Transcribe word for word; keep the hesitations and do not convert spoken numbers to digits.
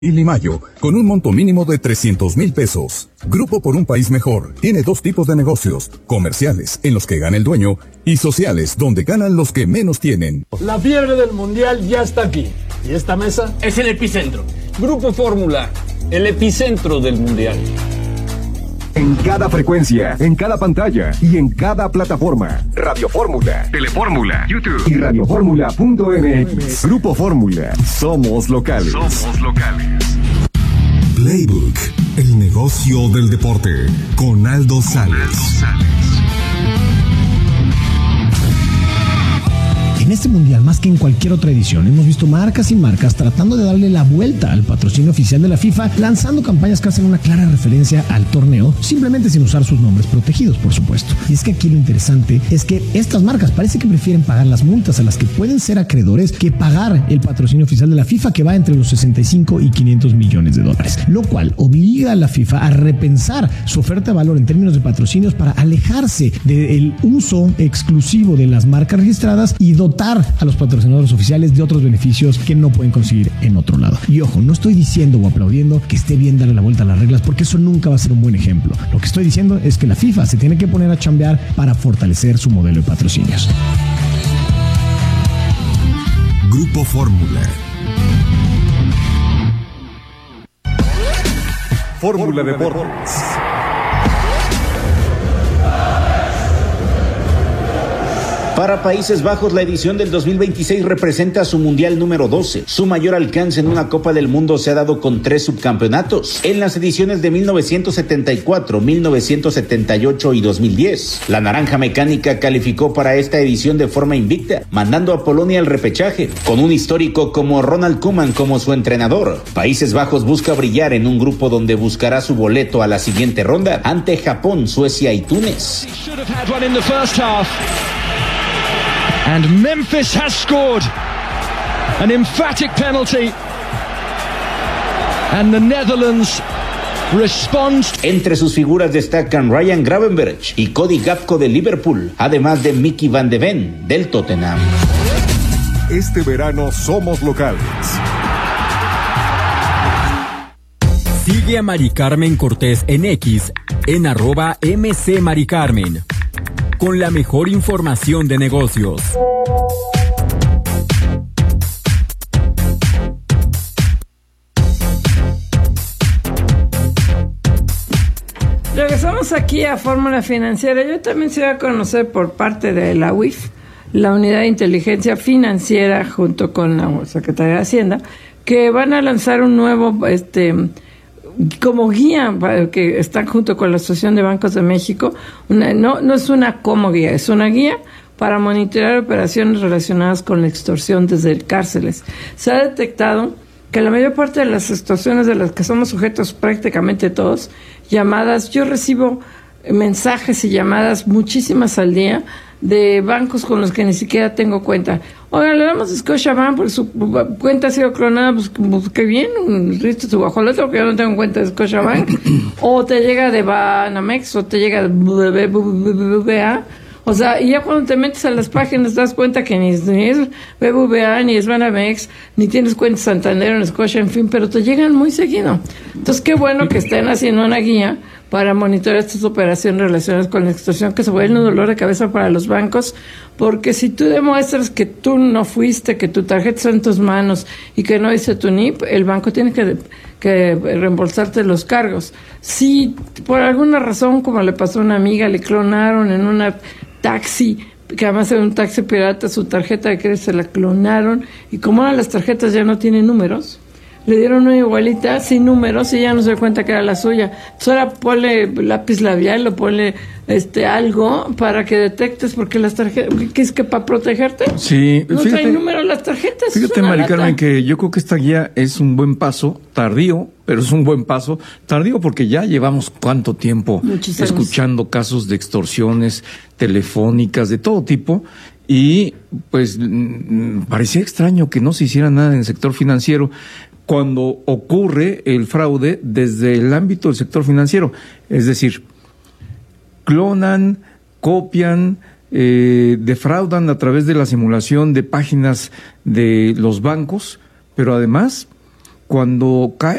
Y Mayo, con un monto mínimo de trescientos mil pesos. Grupo por un país mejor tiene dos tipos de negocios: comerciales, en los que gana el dueño, y sociales, donde ganan los que menos tienen. La fiebre del mundial ya está aquí. ¿Y esta mesa? Es el epicentro. Grupo Fórmula, el epicentro del mundial. En cada frecuencia, en cada pantalla y en cada plataforma. Radio Fórmula, Telefórmula, YouTube y radioformula punto m x. Grupo Fórmula. Somos locales. Somos locales. Playbook, el negocio del deporte, con Aldo Sales. En este mundial, más que en cualquier otra edición, hemos visto marcas y marcas tratando de darle la vuelta al patrocinio oficial de la FIFA, lanzando campañas que hacen una clara referencia al torneo, simplemente sin usar sus nombres protegidos, por supuesto. Y es que aquí lo interesante es que estas marcas parece que prefieren pagar las multas a las que pueden ser acreedores que pagar el patrocinio oficial de la FIFA, que va entre los sesenta y cinco y quinientos millones de dólares, lo cual obliga a la FIFA a repensar su oferta de valor en términos de patrocinios para alejarse del uso exclusivo de las marcas registradas y dotar a los patrocinadores oficiales de otros beneficios que no pueden conseguir en otro lado. Y ojo, no estoy diciendo o aplaudiendo que esté bien darle la vuelta a las reglas, porque eso nunca va a ser un buen ejemplo. Lo que estoy diciendo es que la FIFA se tiene que poner a chambear para fortalecer su modelo de patrocinios. Grupo Fórmula. Fórmula Deportes. Para Países Bajos, la edición del dos mil veintiséis representa su mundial número doce. Su mayor alcance en una Copa del Mundo se ha dado con tres subcampeonatos, en las ediciones de mil novecientos setenta y cuatro, mil novecientos setenta y ocho y dos mil diez. La Naranja Mecánica calificó para esta edición de forma invicta, mandando a Polonia al repechaje, con un histórico como Ronald Koeman como su entrenador. Países Bajos busca brillar en un grupo donde buscará su boleto a la siguiente ronda ante Japón, Suecia y Túnez. And Memphis has scored an emphatic penalty. And the Netherlands responds. Entre sus figuras destacan Ryan Gravenberch y Cody Gakpo de Liverpool, además de Mickey Van de Ven del Tottenham. Este verano somos locales. Sigue a Mari Carmen Cortés en X, en arroba mcmaricarmen, con la mejor información de negocios. Regresamos aquí a Fórmula Financiera. Yo también se voy a conocer por parte de la U I F, la Unidad de Inteligencia Financiera, junto con la Secretaría de Hacienda, que van a lanzar un nuevo, este, como guía, que están junto con la Asociación de Bancos de México. Una, no, no es una como guía, es una guía para monitorear operaciones relacionadas con la extorsión desde cárceles. Se ha detectado que la mayor parte de las extorsiones de las que somos sujetos, prácticamente todos, llamadas, yo recibo mensajes y llamadas muchísimas al día de bancos con los que ni siquiera tengo cuenta. Oiga, le damos a Scotiabank porque su cuenta ha sido clonada, pues, pues qué bien, listo su guajolote porque yo no tengo cuenta de Scotiabank. O te llega de Banamex o te llega de B B V A. O sea, y ya cuando te metes a las páginas te das cuenta que ni, ni es B B V A, ni es Banamex, ni tienes cuenta Santander en Scotia, en fin, pero te llegan muy seguido. Entonces, qué bueno que estén haciendo una guía para monitorear estas operaciones relacionadas con la extorsión, que se vuelve un dolor de cabeza para los bancos, porque si tú demuestras que tú no fuiste, que tu tarjeta está en tus manos y que no dice tu N I P, el banco tiene que, que reembolsarte los cargos. Si por alguna razón, como le pasó a una amiga, le clonaron en una taxi, que además era un taxi pirata, su tarjeta de crédito se la clonaron, y como ahora las tarjetas ya no tienen números, le dieron una igualita sin números y ya no se dio cuenta que era la suya. Entonces ahora ponle lápiz labial o ponle este algo para que detectes, porque las tarjetas, ¿qué es que para protegerte? Sí, no fíjate, traen números las tarjetas. Fíjate, Mari Carmen, que yo creo que esta guía es un buen paso, tardío, pero es un buen paso, tardío porque ya llevamos cuánto tiempo escuchando casos de extorsiones telefónicas de todo tipo. Y pues parecía extraño que no se hiciera nada en el sector financiero cuando ocurre el fraude desde el ámbito del sector financiero. Es decir, clonan, copian, eh, defraudan a través de la simulación de páginas de los bancos, pero además cuando cae